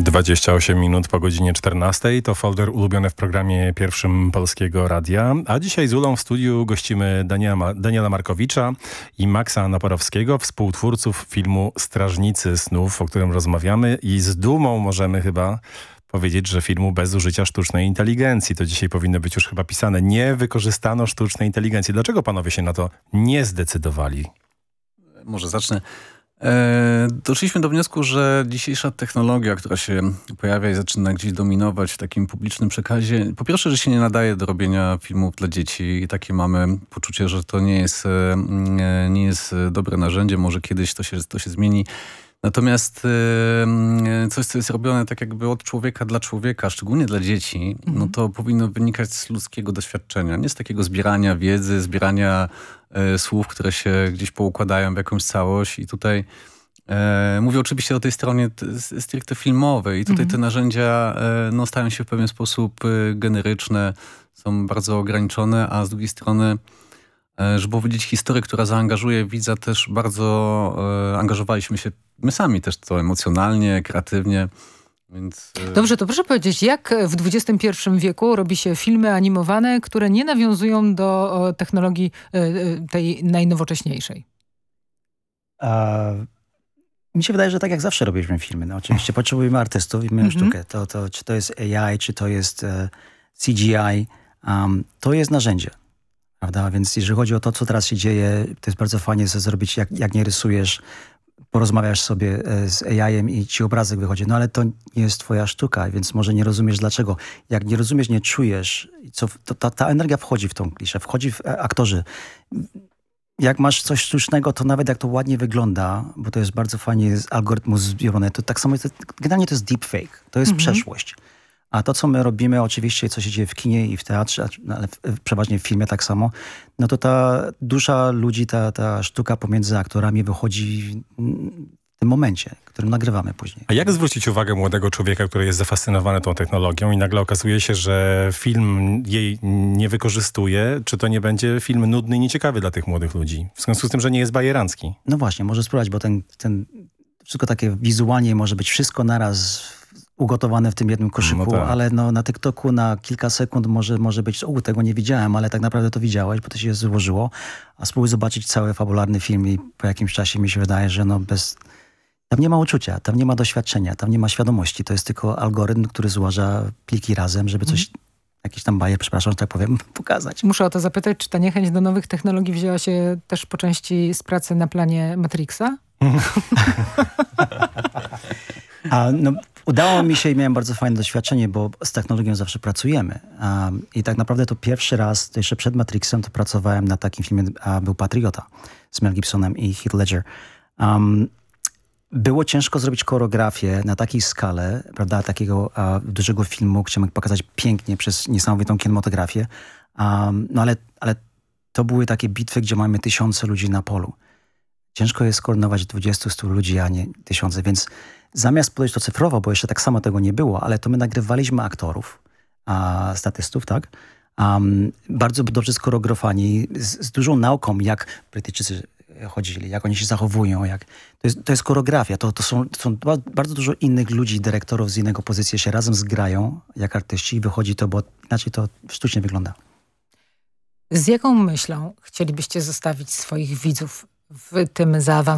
28 minut po godzinie 14. To folder ulubiony w programie pierwszym Polskiego Radia. A dzisiaj z Ulą w studiu gościmy Daniela Markowicza i Maxa Naparowskiego, współtwórców filmu Strażnicy Snów, o którym rozmawiamy. I z dumą możemy chyba powiedzieć, że filmu bez użycia sztucznej inteligencji. To dzisiaj powinno być już chyba pisane. Nie wykorzystano sztucznej inteligencji. Dlaczego panowie się na to nie zdecydowali? Może zacznę. Doszliśmy do wniosku, że dzisiejsza technologia, która się pojawia i zaczyna gdzieś dominować w takim publicznym przekazie, po pierwsze, że się nie nadaje do robienia filmów dla dzieci i takie mamy poczucie, że to nie jest dobre narzędzie, może kiedyś to się zmieni. Natomiast coś, co jest robione tak jakby od człowieka dla człowieka, szczególnie dla dzieci, no to powinno wynikać z ludzkiego doświadczenia. Nie z takiego zbierania wiedzy, zbierania słów, które się gdzieś poukładają w jakąś całość. I tutaj mówię oczywiście o tej stronie stricte filmowej. I tutaj te narzędzia stają się w pewien sposób generyczne, są bardzo ograniczone, a z drugiej strony żeby opowiedzieć historię, która zaangażuje widza, też bardzo angażowaliśmy się my sami też to emocjonalnie, kreatywnie. Więc... Dobrze, to proszę powiedzieć, jak w XXI wieku robi się filmy animowane, które nie nawiązują do technologii tej najnowocześniejszej? Mi się wydaje, że tak jak zawsze robiliśmy filmy. No, oczywiście potrzebujemy artystów i sztukę. Czy to jest AI, czy to jest CGI, to jest narzędzie. Prawda? Więc jeżeli chodzi o to, co teraz się dzieje, to jest bardzo fajnie zrobić, jak nie rysujesz, porozmawiasz sobie z AI-em i ci obrazek wychodzi. No ale to nie jest twoja sztuka, więc może nie rozumiesz dlaczego. Jak nie rozumiesz, nie czujesz, ta energia wchodzi w tą kliszę, wchodzi w aktorzy. Jak masz coś sztucznego, to nawet jak to ładnie wygląda, bo to jest bardzo fajnie z algorytmu zbiorone, to tak samo, generalnie to jest deepfake, to jest przeszłość. A to, co my robimy, oczywiście, co się dzieje w kinie i w teatrze, ale przeważnie w filmie tak samo, no to ta dusza ludzi, ta sztuka pomiędzy aktorami wychodzi w tym momencie, którym nagrywamy później. A jak zwrócić uwagę młodego człowieka, który jest zafascynowany tą technologią i nagle okazuje się, że film jej nie wykorzystuje? Czy to nie będzie film nudny i nieciekawy dla tych młodych ludzi? W związku z tym, że nie jest bajerancki. No właśnie, może spróbować, bo ten wszystko takie wizualnie może być wszystko naraz ugotowane w tym jednym koszyku, no tak. Ale na TikToku na kilka sekund może być, tego nie widziałem, ale tak naprawdę to widziałeś, bo to się złożyło, a spróbuj zobaczyć cały fabularny film i po jakimś czasie mi się wydaje, że tam nie ma uczucia, tam nie ma doświadczenia, tam nie ma świadomości, to jest tylko algorytm, który złoża pliki razem, żeby coś, jakiś tam bajer, przepraszam, że tak powiem, pokazać. Muszę o to zapytać, czy ta niechęć do nowych technologii wzięła się też po części z pracy na planie Matrixa? Udało mi się i miałem bardzo fajne doświadczenie, bo z technologią zawsze pracujemy. I tak naprawdę to pierwszy raz, to jeszcze przed Matrixem, to pracowałem na takim filmie, był Patriota z Mel Gibsonem i Heath Ledger. Było ciężko zrobić choreografię na takiej skale, prawda, takiego dużego filmu, chciałem pokazać pięknie przez niesamowitą kinematografię. Ale to były takie bitwy, gdzie mamy tysiące ludzi na polu. Ciężko jest skoordynować 20-100 ludzi, a nie tysiące, więc zamiast podejść to cyfrowo, bo jeszcze tak samo tego nie było, ale to my nagrywaliśmy aktorów, statystów, tak? Bardzo dobrze skoreografowani, z dużą nauką, jak Brytyjczycy chodzili, jak oni się zachowują. To jest choreografia. To są bardzo dużo innych ludzi, dyrektorów z innego pozycji się razem zgrają, jak artyści i wychodzi to, bo inaczej to sztucznie wygląda. Z jaką myślą chcielibyście zostawić swoich widzów w tym zaawansowanym